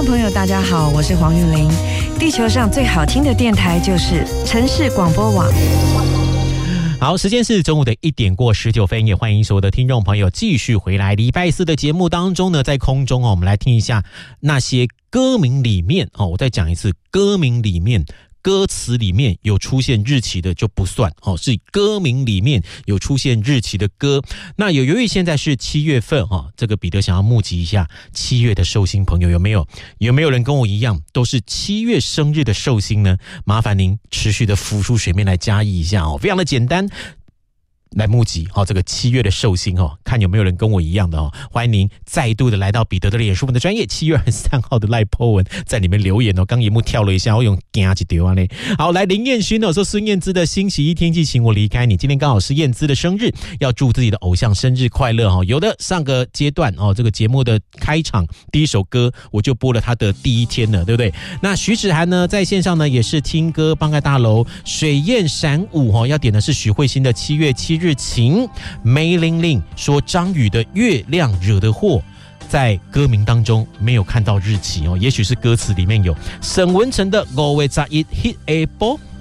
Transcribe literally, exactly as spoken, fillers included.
朋友，大家好，我是黄韵玲。地球上最好听的电台就是城市广播网。 好，时间是中午的一点过十九分，也欢迎所有的听众朋友继续回来。礼拜四的节目当中呢，在空中哦，我们来听一下那些歌名里面哦，我再讲一次，歌名里面。歌词里面有出现日期的就不算哦，是歌名里面有出现日期的歌。那有由于现在是七月份哦，这个彼得想要募集一下七月的寿星朋友，有没有有没有人跟我一样都是七月生日的寿星呢？麻烦您持续的浮出水面来加一一下哦，非常的简单。来募集哦，这个七月的寿星哦，看有没有人跟我一样的哦。欢迎您再度的来到彼得的脸书文的专页七月二十三号的赖 po 文，在里面留言哦。刚荧幕跳了一下，我用惊一丢啊嘞。好，来林彦勋哦说孙燕姿的星期一天气请我离开你。今天刚好是燕姿的生日，要祝自己的偶像生日快乐哈、哦。有的上个阶段哦，这个节目的开场第一首歌我就播了他的第一天了，对不对？那徐芷涵呢在线上呢也是听歌帮盖大楼水焰闪舞哦，要点的是许慧欣的七月七日晴。梅玲玲说张宇的月亮惹的祸，在歌名当中没有看到日期哦，也许是歌词里面有。沈文成的五月十一 hit a ball。